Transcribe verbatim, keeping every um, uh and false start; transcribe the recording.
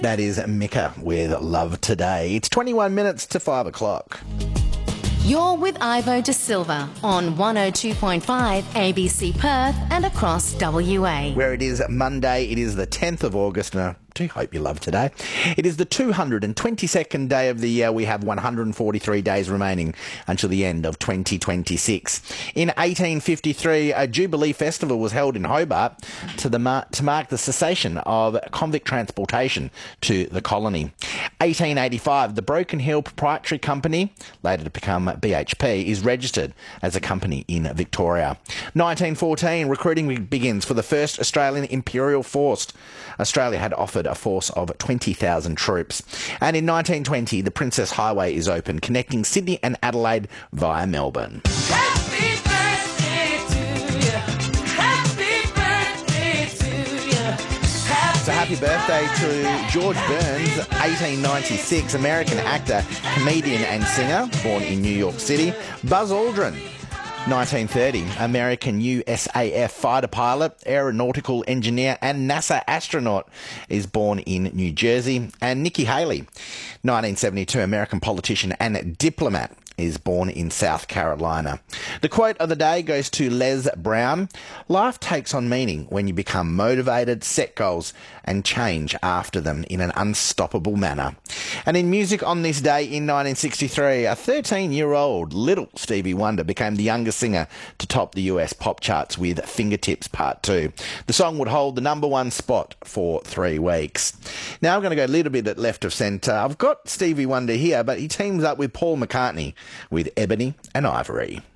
That is Mika with Love Today. It's twenty-one minutes to five o'clock. You're with Ivo De Silva on one oh two point five A B C Perth and across W A. Where it is Monday, it is the tenth of August, and I do hope you love today. It is the two hundred twenty-second day of the year. We have one hundred forty-three days remaining until the end of twenty twenty-six. In eighteen fifty-three, a Jubilee Festival was held in Hobart to, the mar- to mark the cessation of convict transportation to the colony. eighteen eighty-five, the Broken Hill Proprietary Company, later to become B H P, is registered as a company in Victoria. nineteen fourteen, recruiting begins for the first Australian Imperial Force. Australia had offered a force of twenty thousand troops. And in nineteen twenty, the Princess Highway is open, connecting Sydney and Adelaide via Melbourne. Happy birthday to you. Happy birthday to you. Happy So happy birthday to George Burns, eighteen ninety-six, American actor, comedian and singer, born in New York City. Buzz Aldrin, nineteen thirty, American U S A F fighter pilot, aeronautical engineer and NASA astronaut, is born in New Jersey. And Nikki Haley, nineteen seventy-two, American politician and diplomat, is born in South Carolina. The quote of the day goes to Les Brown. Life takes on meaning when you become motivated, set goals and change after them in an unstoppable manner. And in music on this day in nineteen sixty-three, a thirteen-year-old little Stevie Wonder became the youngest singer to top the U S pop charts with Fingertips Part two. The song would hold the number one spot for three weeks. Now I'm going to go a little bit at left of centre. I've got Stevie Wonder here, but he teams up with Paul McCartney with Ebony and Ivory.